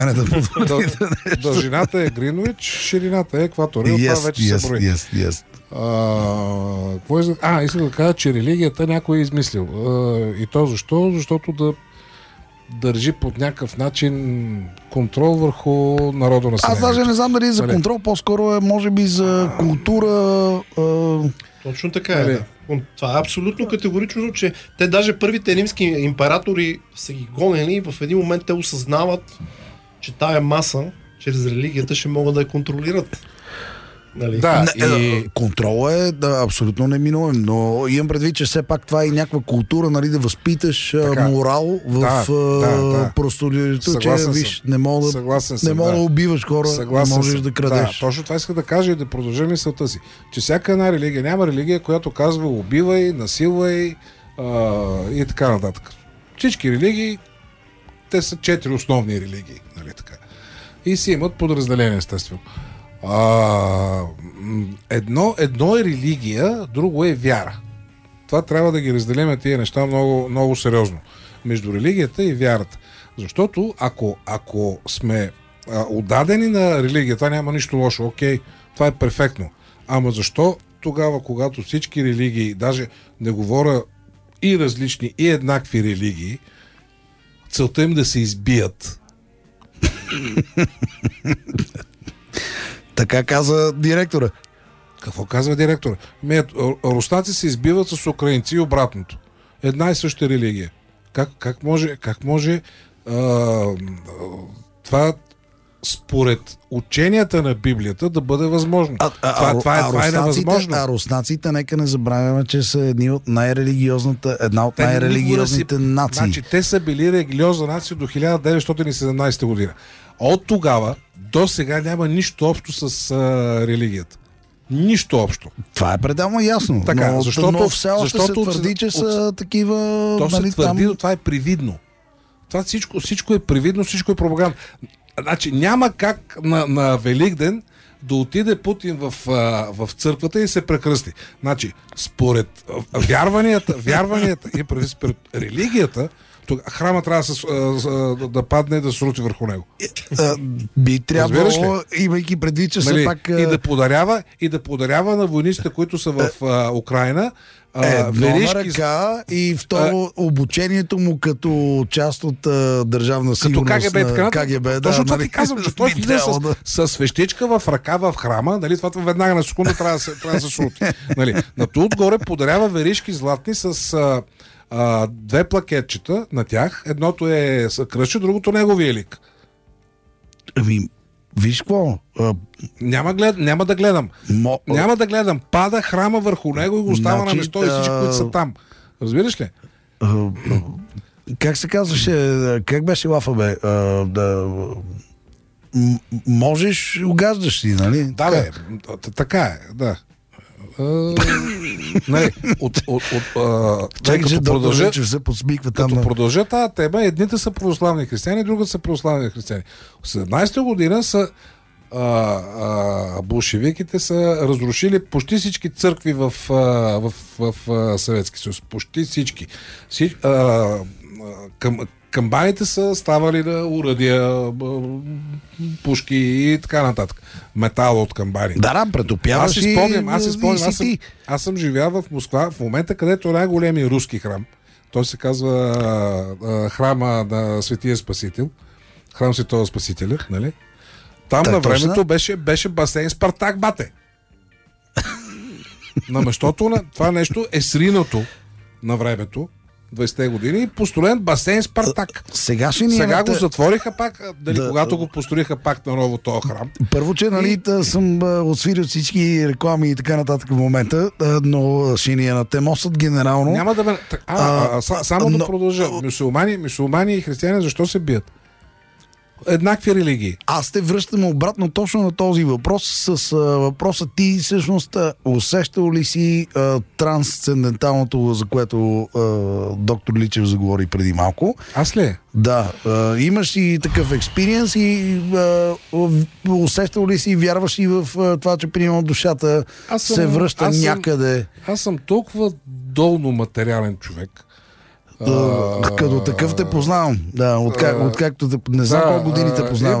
Дължината е Гринвич, ширината е екватория. Това вече се брои. Искам да кажа, че религията някой е измислил. И то защо? Защото да държи под някакъв начин контрол върху народа на Аз даже не знам дали за контрол, по-скоро е може би за култура. Точно така е. Да. Това е абсолютно категорично, че те даже първите римски императори са ги гонени и в един момент те осъзнават, че тая маса чрез религията ще могат да я контролират. Нали? Да, контрол е абсолютно неминуем, но имам предвид, че все пак това е някаква култура, нали, да възпиташ морал в простолюдието, че виж, не мога да убиваш хора, не можеш да крадеш. Да, точно това иска да кажа и да продължа мисълта си, че всяка една религия, няма религия, която казва убивай, насилвай и така нататък. Всички религии, те са 4 основни религии, нали така. И си имат подразделение, естествено. Едно е религия, друго е вяра. Това трябва да ги разделим тия неща много, много сериозно. Между религията и вярата. Защото ако сме отдадени на религията, няма нищо лошо. Окей, това е перфектно. Ама защо тогава, когато всички религии, даже не говоря и различни, и еднакви религии, целта им да се избият? Така каза директора. Какво казва директора? Руснаци се избиват с украинци и обратното. Една и съща религия. Как може това според ученията на Библията да бъде възможно? Това е невъзможно. А руснаците, нека не забравяме, че са една от най-религиозните нации. Значи, те са били религиозна нация до 1917 година. От тогава до сега няма нищо общо с религията. Нищо общо. Това е пределно ясно. Така, но все още се твърди, че са такива... То се твърди, но това е привидно. Това всичко е привидно, всичко е пропаганда. Значи няма как на Великден да отиде Путин в църквата и се прекръсти. Значи, според вярванията и според религията, храма трябва да падне и да се рути върху него. Би трябвало, имайки предвид, че все пак... И да подарява на войниците, които са в Украйна, веришки... ръка и второ обучението му като част от държавна сигурност на КГБ. Точно това ти казвам, че той влиза с свещичка в ръка в храма, нали, това веднага на секунда трябва да се срути. Нали. На това отгоре подарява веришки златни с две плакетчета на тях. Едното е кръстче, другото неговия лик. Виж какво? Няма да гледам. Няма да гледам. Пада храма върху него и го остава на место и всички, които са там. Разбираш ли? Как се казваше? Как беше лафа, бе? Можеш, угаждаш си, нали? Да, бе. Така е, да. Като продължа тази тема, едните са православни християни, другите са православни християни. В 17-та година са болшевиките са разрушили почти всички църкви в Съветски съюз. Почти всички. Камбаните са ставали на уръдия, пушки и така нататък. Метал от камбани. Да, претопяваш и... Аз си спомням. Аз съм живял в Москва в момента, където е най-големия руски храм. Той се казва храма на Светия Спасител. Храм Светого Спасителя, нали? Там на времето беше басейн Спартак, бате. На местото на това нещо е сринато на времето. 20-те години и построен басейн Спартак. Сега го затвориха пак, когато го построиха пак на ново този храм. Първо, че съм отсвирил всички реклами и така нататък в момента, но ще ни на темосът генерално. Няма да само да продължа. Мюсюлмани и християни защо се бият? Еднакви религии. Аз те връщам обратно точно на този въпрос с въпроса ти всъщност усещал ли си трансценденталното, за което доктор Личев заговори преди малко? Аз ли? Да. Имаш и такъв експириенс и усещал ли си и вярваш ли в това, че примерно душата се връща някъде? Аз съм толкова долно материален човек, Като такъв те познавам. Да, откакто не знам колко години те познавам.